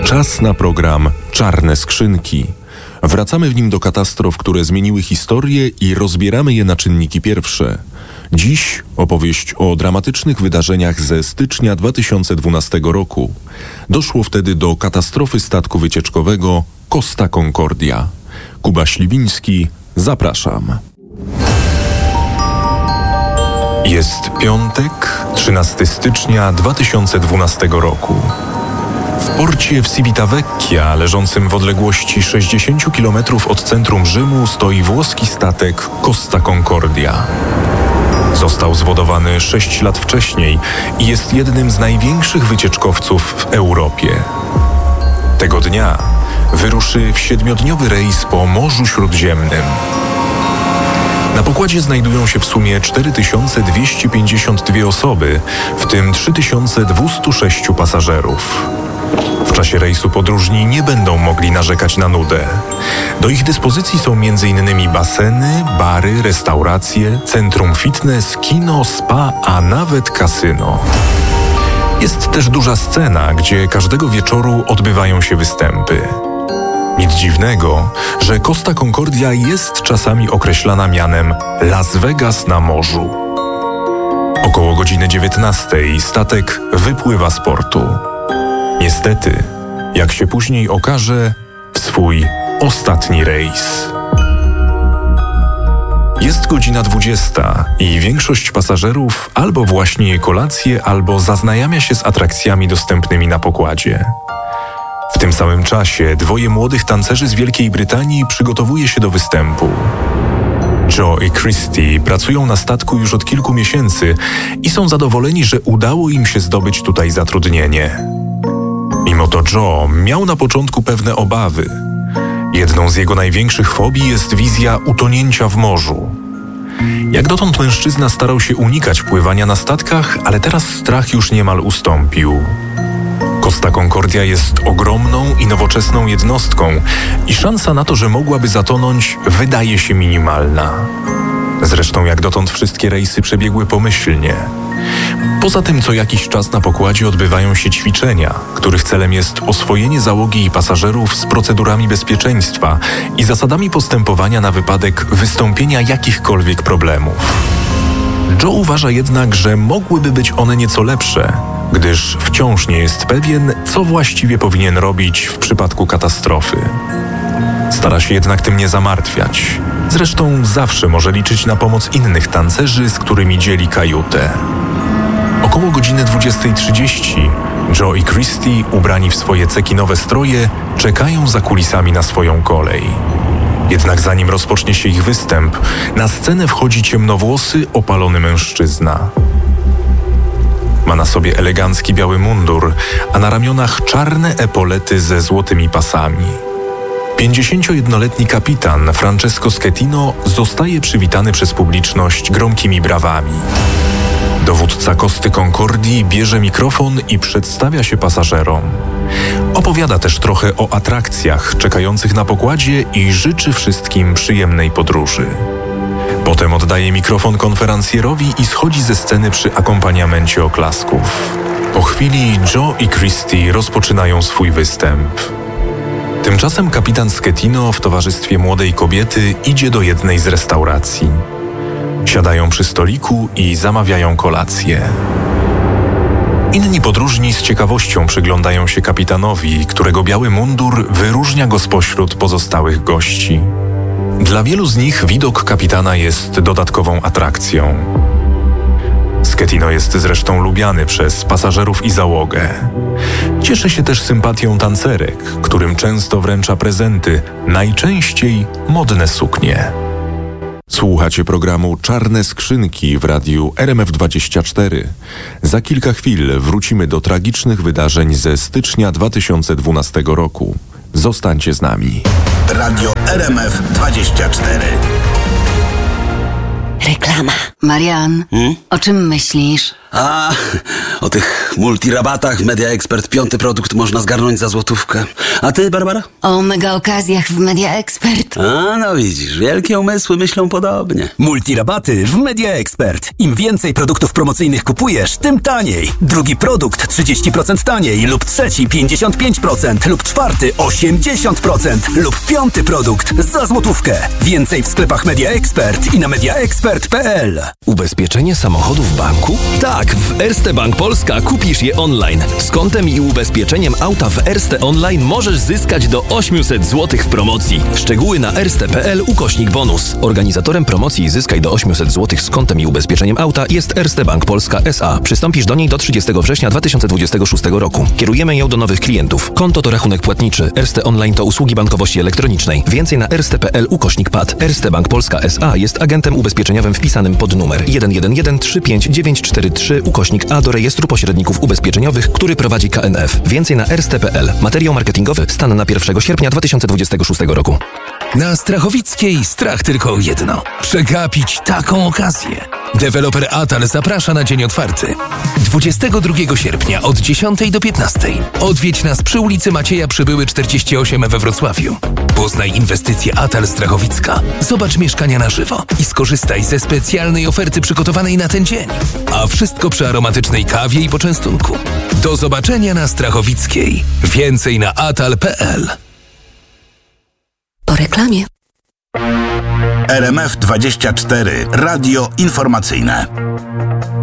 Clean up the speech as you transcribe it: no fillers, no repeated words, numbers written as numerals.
Czas na program Czarne Skrzynki. Wracamy w nim do katastrof, które zmieniły historię i rozbieramy je na czynniki pierwsze. Dziś opowieść o dramatycznych wydarzeniach ze stycznia 2012 roku. Doszło wtedy do katastrofy statku wycieczkowego Costa Concordia. Kuba Śliwiński, zapraszam. Jest piątek, 13 stycznia 2012 roku. W porcie w Civitavecchia, leżącym w odległości 60 km od centrum Rzymu, stoi włoski statek Costa Concordia. Został zwodowany 6 lat wcześniej i jest jednym z największych wycieczkowców w Europie. Tego dnia wyruszy w 7-dniowy rejs po Morzu Śródziemnym. Na pokładzie znajdują się w sumie 4252 osoby, w tym 3206 pasażerów. W czasie rejsu podróżni nie będą mogli narzekać na nudę. Do ich dyspozycji są m.in. baseny, bary, restauracje, centrum fitness, kino, spa, a nawet kasyno. Jest też duża scena, gdzie każdego wieczoru odbywają się występy. Nic dziwnego, że Costa Concordia jest czasami określana mianem Las Vegas na morzu. Około godziny 19 statek wypływa z portu. Niestety, jak się później okaże, w swój ostatni rejs. Jest godzina 20 i większość pasażerów albo właśnie je kolację, albo zaznajamia się z atrakcjami dostępnymi na pokładzie. W tym samym czasie 2 młodych tancerzy z Wielkiej Brytanii przygotowuje się do występu. Joe i Christy pracują na statku już od kilku miesięcy i są zadowoleni, że udało im się zdobyć tutaj zatrudnienie. Mimo to Joe miał na początku pewne obawy. Jedną z jego największych fobii jest wizja utonięcia w morzu. Jak dotąd mężczyzna starał się unikać pływania na statkach, ale teraz strach już niemal ustąpił. Costa Concordia jest ogromną i nowoczesną jednostką i szansa na to, że mogłaby zatonąć, wydaje się minimalna. Zresztą jak dotąd wszystkie rejsy przebiegły pomyślnie. Poza tym co jakiś czas na pokładzie odbywają się ćwiczenia, których celem jest oswojenie załogi i pasażerów z procedurami bezpieczeństwa i zasadami postępowania na wypadek wystąpienia jakichkolwiek problemów. Joe uważa jednak, że mogłyby być one nieco lepsze, gdyż wciąż nie jest pewien, co właściwie powinien robić w przypadku katastrofy. Stara się jednak tym nie zamartwiać. Zresztą zawsze może liczyć na pomoc innych tancerzy, z którymi dzieli kajutę. Około godziny 20:30 Joe i Christy, ubrani w swoje cekinowe stroje, czekają za kulisami na swoją kolej. Jednak zanim rozpocznie się ich występ, na scenę wchodzi ciemnowłosy, opalony mężczyzna. Ma na sobie elegancki biały mundur, a na ramionach czarne epolety ze złotymi pasami. 51-letni kapitan Francesco Schettino zostaje przywitany przez publiczność gromkimi brawami. Dowódca Costy Concordii bierze mikrofon i przedstawia się pasażerom. Opowiada też trochę o atrakcjach czekających na pokładzie i życzy wszystkim przyjemnej podróży. Potem oddaje mikrofon konferencjerowi i schodzi ze sceny przy akompaniamencie oklasków. Po chwili Joe i Christy rozpoczynają swój występ. Tymczasem kapitan Schettino w towarzystwie młodej kobiety idzie do jednej z restauracji. Siadają przy stoliku i zamawiają kolację. Inni podróżni z ciekawością przyglądają się kapitanowi, którego biały mundur wyróżnia go spośród pozostałych gości. Dla wielu z nich widok kapitana jest dodatkową atrakcją. Schettino jest zresztą lubiany przez pasażerów i załogę. Cieszy się też sympatią tancerek, którym często wręcza prezenty, najczęściej modne suknie. Słuchacie programu Czarne Skrzynki w radiu RMF24. Za kilka chwil wrócimy do tragicznych wydarzeń ze stycznia 2012 roku. Zostańcie z nami. Radio RMF24. Reklama. Marian, o czym myślisz? A, o tych multirabatach w Media Expert 5. produkt można zgarnąć za złotówkę. A ty, Barbara? O mega okazjach w Media Expert. A, no widzisz, wielkie umysły myślą podobnie. Multirabaty w Media Expert. Im więcej produktów promocyjnych kupujesz, tym taniej. Drugi produkt 30% taniej lub trzeci 55% lub czwarty 80% lub 5. produkt za złotówkę. Więcej w sklepach Media Expert i na mediaexpert.pl. Ubezpieczenie samochodu w banku? Tak, w Erste Bank Polska kupisz je online. Z kontem i ubezpieczeniem auta w Erste Online możesz zyskać do 800 zł w promocji. Szczegóły na erste.pl/bonus. Organizatorem promocji Zyskaj do 800 zł z kontem i ubezpieczeniem auta jest Erste Bank Polska S.A. Przystąpisz do niej do 30 września 2026 roku. Kierujemy ją do nowych klientów. Konto to rachunek płatniczy. Erste Online to usługi bankowości elektronicznej. Więcej na erste.pl/PAD. Erste Bank Polska S.A. jest agentem ubezpieczeniowym wpisanym pod numer 111-35943/A do rejestru pośredników ubezpieczeniowych, który prowadzi KNF. Więcej na erste.pl. Materiał marketingowy. Stan na 1 sierpnia 2026 roku. Na Strachowickiej strach tylko o jedno. Przegapić taką okazję. Deweloper Atal zaprasza na dzień otwarty. 22 sierpnia od 10 do 15. Odwiedź nas przy ulicy Macieja Przybyły 48 we Wrocławiu. Poznaj inwestycje Atal Strachowicka. Zobacz mieszkania na żywo i skorzystaj ze specjalnej oferty przygotowanej na ten dzień. A wszystko przy aromatycznej kawie i poczęstunku. Do zobaczenia na Strachowickiej. Więcej na atal.pl. Po reklamie. RMF 24. Radio informacyjne.